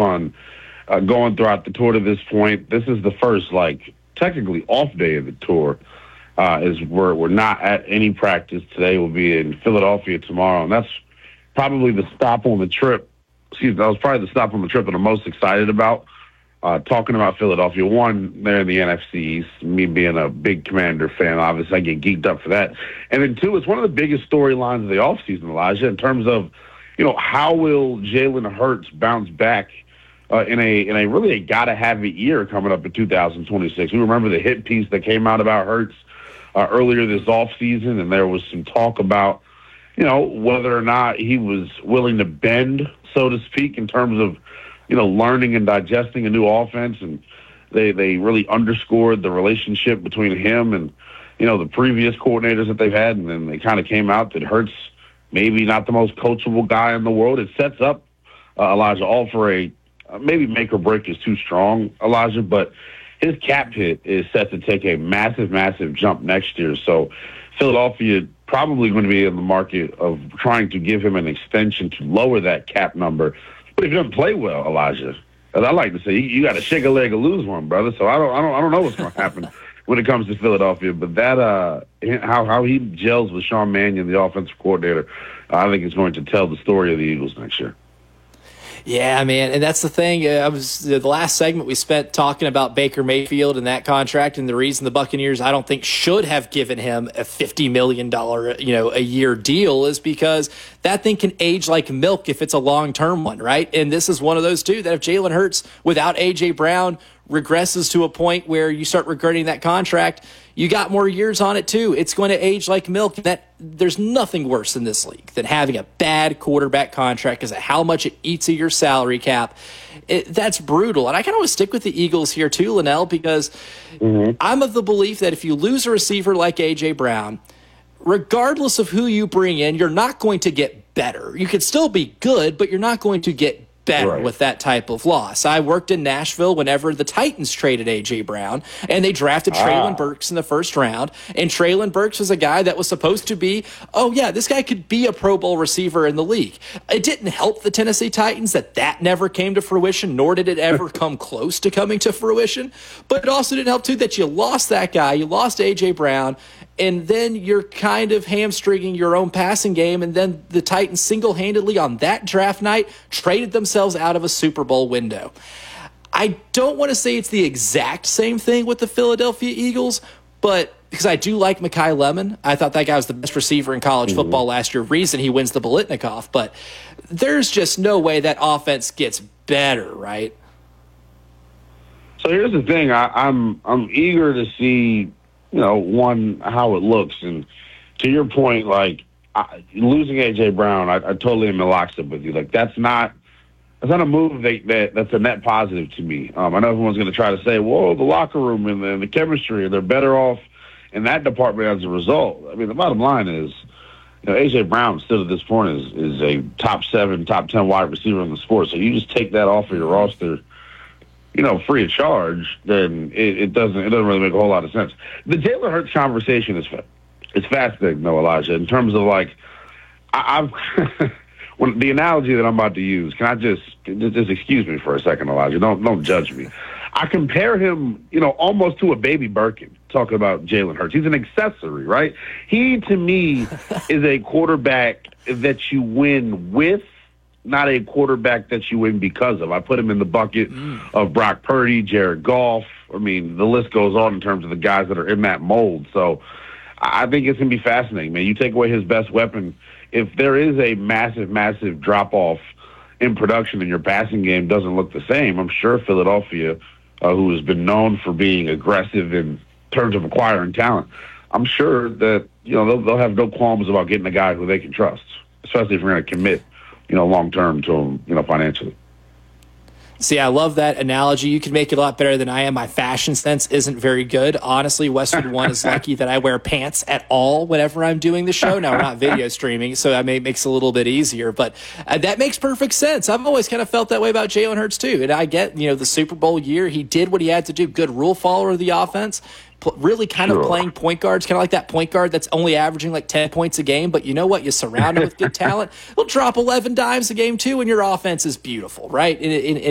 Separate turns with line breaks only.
fun going throughout the tour to this point. This is the first, technically off day of the tour. We're not at any practice today. We'll be in Philadelphia tomorrow, and that's probably the stop on the trip. That was probably the stop on the trip that I'm most excited about. Talking about Philadelphia, one, they're in the NFC East. Me being a big Commander fan, obviously I get geeked up for that. And then two, it's one of the biggest storylines of the offseason, Elijah, in terms of, how will Jalen Hurts bounce back in a really gotta have it year coming up in 2026. We remember the hit piece that came out about Hurts earlier this offseason, and there was some talk about, whether or not he was willing to bend, so to speak, in terms of, learning and digesting a new offense. And they really underscored the relationship between him and, the previous coordinators that they've had. And then they kind of came out that Hurts maybe not the most coachable guy in the world. It sets up, Elijah, all for maybe make or break is too strong, Elijah, but his cap hit is set to take a massive, massive jump next year. So Philadelphia probably going to be in the market of trying to give him an extension to lower that cap number. But if he doesn't play well, Elijah, as I like to say, you got to shake a leg or lose one, brother. So I don't know what's going to happen when it comes to Philadelphia. But that how he gels with Sean Mannion, the offensive coordinator, I think is going to tell the story of the Eagles next year.
Yeah, man, and that's the thing. The last segment we spent talking about Baker Mayfield and that contract, and the reason the Buccaneers, I don't think, should have given him a $50 million, a year deal is because that thing can age like milk if it's a long-term one, right? And this is one of those two that if Jalen Hurts, without A.J. Brown, regresses to a point where you start regretting that contract, you got more years on it too. It's going to age like milk. There's nothing worse in this league than having a bad quarterback contract because of how much it eats at your salary cap. That's brutal. And I kind of want to stick with the Eagles here too, Linnell, because I'm of the belief that if you lose a receiver like A.J. Brown, regardless of who you bring in, you're not going to get better. You could still be good, but you're not going to get better with that type of loss. I worked in Nashville whenever the Titans traded A.J. Brown, and they drafted Treylon Burks in the first round, and Treylon Burks was a guy that was supposed to be, this guy could be a Pro Bowl receiver in the league. It didn't help the Tennessee Titans that never came to fruition, nor did it ever come close to coming to fruition, but it also didn't help, too, that you lost that guy, you lost A.J. Brown, and then you're kind of hamstringing your own passing game, and then the Titans single-handedly on that draft night traded themselves out of a Super Bowl window. I don't want to say it's the exact same thing with the Philadelphia Eagles, but because I do like Mekhi Lemon. I thought that guy was the best receiver in college football last year. Reason he wins the Biletnikoff, but there's just no way that offense gets better, right?
So here's the thing. I'm eager to see, one, how it looks. And to your point, losing A.J. Brown, I totally am in lockstep with you. That's not a move that's a net positive to me. I know everyone's going to try to say, whoa, the locker room and the chemistry, they're better off in that department as a result. I mean, the bottom line is, A.J. Brown still at this point is a top 7, top 10 wide receiver in the sport. So you just take that off of your roster, free of charge, then it doesn't really make a whole lot of sense. The Jalen Hurts conversation is fascinating, though, Elijah, in terms of I've when the analogy that I'm about to use. Can I just excuse me for a second, Elijah? Don't judge me. I compare him, almost to a baby Birkin. Talking about Jalen Hurts, he's an accessory, right? He, to me, is a quarterback that you win with, not a quarterback that you win because of. I put him in the bucket of Brock Purdy, Jared Goff. I mean, the list goes on in terms of the guys that are in that mold. So I think it's going to be fascinating, man. You take away his best weapon. If there is a massive, massive drop-off in production and your passing game doesn't look the same, I'm sure Philadelphia, who has been known for being aggressive in terms of acquiring talent, I'm sure that, they'll have no qualms about getting a guy who they can trust, especially if we're going to commit long-term to him, financially.
See, I love that analogy. You can make it a lot better than I am. My fashion sense isn't very good. Honestly, Westwood One is lucky that I wear pants at all whenever I'm doing the show. Now, we're not video streaming, so that makes it a little bit easier. But that makes perfect sense. I've always kind of felt that way about Jalen Hurts, too. And I get, the Super Bowl year, he did what he had to do. Good rule follower of the offense. Really kind of playing point guards, kind of like that point guard that's only averaging 10 points a game. But you know what? You surround him with good talent. He'll drop 11 dimes a game, too, and your offense is beautiful, right?